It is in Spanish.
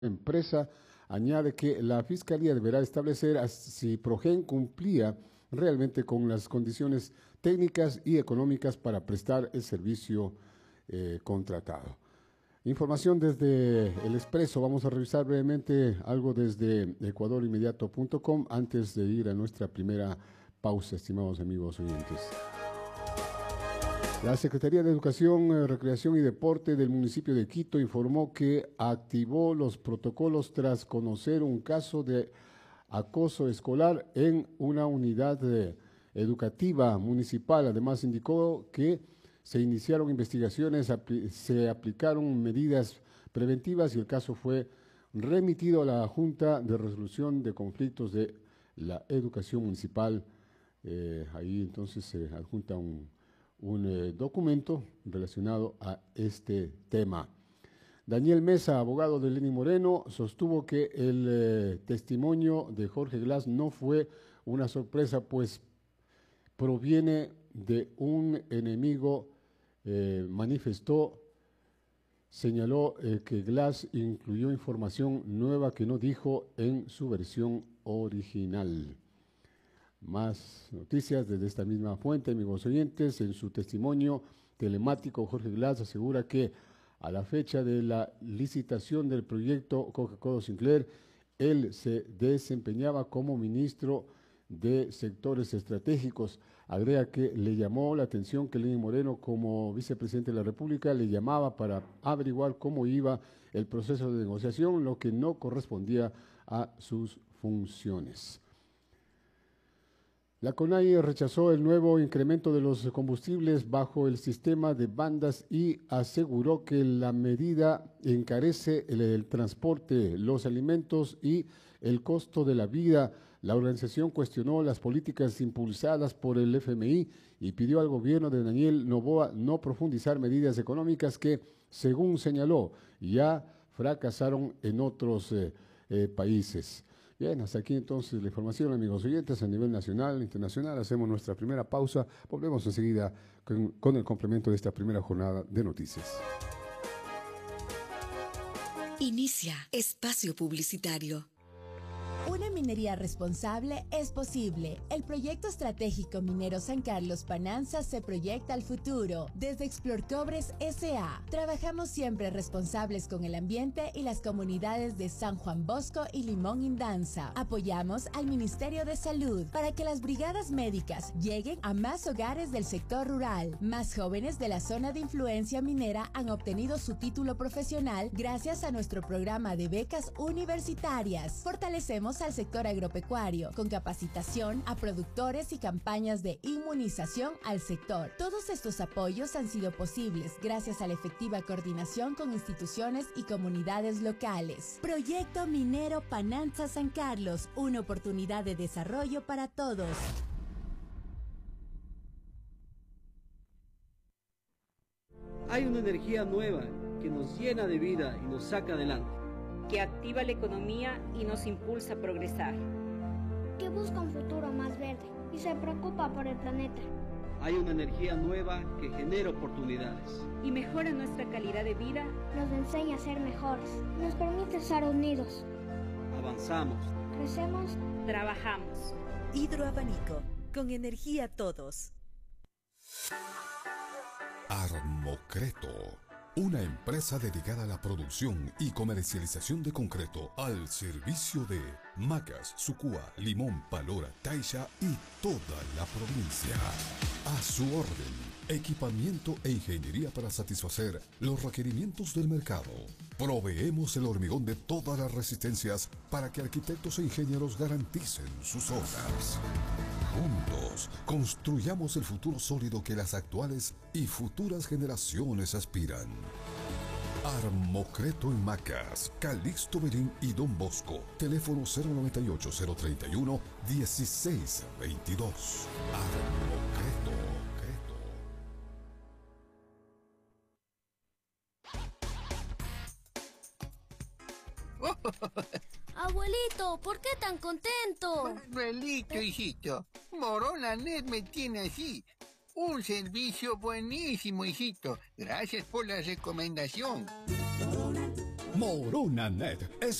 empresa. Añade que la Fiscalía deberá establecer si Progen cumplía realmente con las condiciones técnicas y económicas para prestar el servicio contratado. Información desde El Expreso. Vamos a revisar brevemente algo desde ecuadorinmediato.com antes de ir a nuestra primera pausa, estimados amigos oyentes. La Secretaría de Educación, Recreación y Deporte del municipio de Quito informó que activó los protocolos tras conocer un caso de acoso escolar en una unidad educativa municipal. Además, indicó que se iniciaron investigaciones, se aplicaron medidas preventivas y el caso fue remitido a la Junta de Resolución de Conflictos de la Educación Municipal. Ahí entonces se adjunta un documento relacionado a este tema. Daniel Mesa, abogado de Lenín Moreno, sostuvo que el testimonio de Jorge Glass no fue una sorpresa, pues proviene de un enemigo. Señaló que Glass incluyó información nueva que no dijo en su versión original. Más noticias desde esta misma fuente, amigos oyentes. En su testimonio telemático, Jorge Glass asegura que a la fecha de la licitación del proyecto Coca-Cola Sinclair, él se desempeñaba como ministro de sectores estratégicos. Agrega que le llamó la atención que Lenín Moreno, como vicepresidente de la República, le llamaba para averiguar cómo iba el proceso de negociación, lo que no correspondía a sus funciones. La CONAIE rechazó el nuevo incremento de los combustibles bajo el sistema de bandas y aseguró que la medida encarece el transporte, los alimentos y el costo de la vida. La organización cuestionó las políticas impulsadas por el FMI y pidió al gobierno de Daniel Noboa no profundizar medidas económicas que, según señaló, ya fracasaron en otros países. Bien, hasta aquí entonces la información, amigos oyentes, a nivel nacional e internacional. Hacemos nuestra primera pausa. Volvemos enseguida con el complemento de esta primera jornada de noticias. Inicia espacio publicitario. Una minería responsable es posible. El proyecto estratégico minero San Carlos Pananza se proyecta al futuro. Desde Explorcobres S.A. trabajamos siempre responsables con el ambiente y las comunidades de San Juan Bosco y Limón Indanza. Apoyamos al Ministerio de Salud para que las brigadas médicas lleguen a más hogares del sector rural. Más jóvenes de la zona de influencia minera han obtenido su título profesional gracias a nuestro programa de becas universitarias. Fortalecemos al sector agropecuario con capacitación a productores y campañas de inmunización al sector. Todos estos apoyos han sido posibles gracias a la efectiva coordinación con instituciones y comunidades locales. Proyecto Minero Pananza San Carlos, una oportunidad de desarrollo para todos. Hay una energía nueva que nos llena de vida y nos saca adelante, que activa la economía y nos impulsa a progresar, que busca un futuro más verde y se preocupa por el planeta. Hay una energía nueva que genera oportunidades y mejora nuestra calidad de vida, nos enseña a ser mejores, nos permite estar unidos. Avanzamos, crecemos, trabajamos. Hidroabanico, con energía todos. Armocreto, una empresa dedicada a la producción y comercialización de concreto al servicio de Macas, Sucúa, Limón, Palora, Taisha y toda la provincia. A su orden, equipamiento e ingeniería para satisfacer los requerimientos del mercado. Proveemos el hormigón de todas las resistencias para que arquitectos e ingenieros garanticen sus obras. Juntos, construyamos el futuro sólido que las actuales y futuras generaciones aspiran. Armocreto en Macas, Calixto Belín y Don Bosco. Teléfono 098-031-1622. Armocreto. Abuelito, ¿por qué tan contento? Manuelito, hijito, Morona Net me tiene así. Un servicio buenísimo, hijito. Gracias por la recomendación. Moronanet es